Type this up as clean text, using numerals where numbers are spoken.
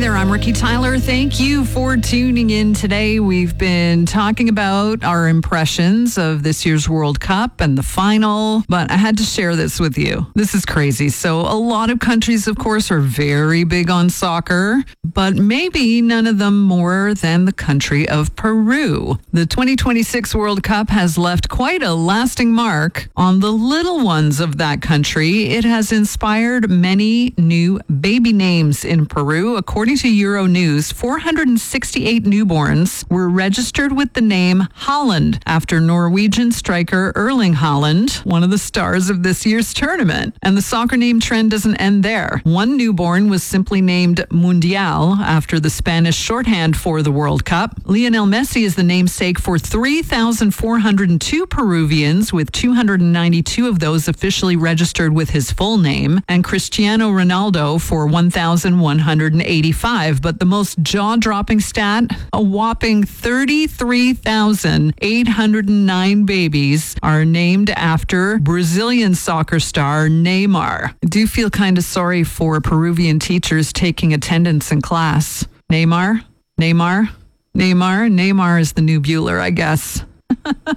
there, I'm Ricky Tyler. Thank you for tuning in today. We've been talking about our impressions of this year's World Cup and the final, but I had to share this with you. This is crazy. So a lot of countries, of course, are very big on soccer, but maybe none of them more than the country of Peru. The 2026 World Cup has left quite a lasting mark on the little ones of that country. It has inspired many new baby names in Peru. According to Euronews, 468 newborns were registered with the name Holland after Norwegian striker Erling Haaland, one of the stars of this year's tournament. And the soccer name trend doesn't end there. One newborn was simply named Mundial after the Spanish shorthand for the World Cup. Lionel Messi is the namesake for 3,402 Peruvians, with 292 of those officially registered with his full name, and Cristiano Ronaldo for 1,185. But the most jaw-dropping stat, a whopping 33,809 babies are named after Brazilian soccer star Neymar. I do feel kind of sorry for Peruvian teachers taking attendance in class. Neymar is the new Bueller, I guess.